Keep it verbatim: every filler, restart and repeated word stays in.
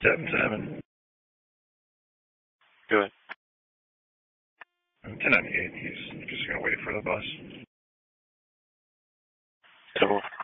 Seven seven. Go ahead. ten ninety-eight. He's just gonna wait for the bus. Cool.